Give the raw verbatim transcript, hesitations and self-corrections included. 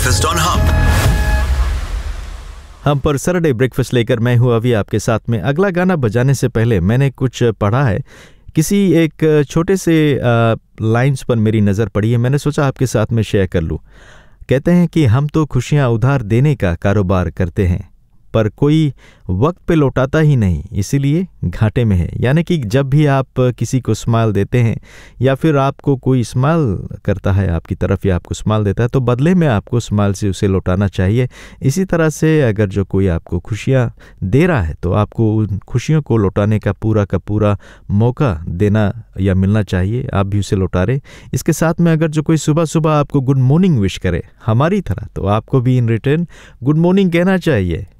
Breakfast on hub. हम पर Saturday breakfast लेकर मैं हूँ अभी आपके साथ में। अगला गाना बजाने से पहले मैंने कुछ पढ़ा है, किसी एक छोटे से लाइंस पर मेरी नज़र पड़ी है, मैंने सोचा आपके साथ में शेयर कर लूँ। कहते हैं कि हम तो खुशियाँ उधार देने का कारोबार करते हैं, पर कोई वक्त पे लौटाता ही नहीं, इसीलिए घाटे में है। यानी कि जब भी आप किसी को स्माइल देते हैं या फिर आपको कोई स्माइल करता है आपकी तरफ या आपको स्माइल देता है, तो बदले में आपको स्माइल से उसे लौटाना चाहिए। इसी तरह से अगर जो कोई आपको खुशियाँ दे रहा है तो आपको उन खुशियों को लौटाने का पूरा का पूरा मौका देना या मिलना चाहिए, आप भी उसे लौटा रहे। इसके साथ में अगर जो कोई सुबह सुबह आपको गुड मॉर्निंग विश करे हमारी तरह, तो आपको भी इन रिटर्न गुड मॉर्निंग कहना चाहिए।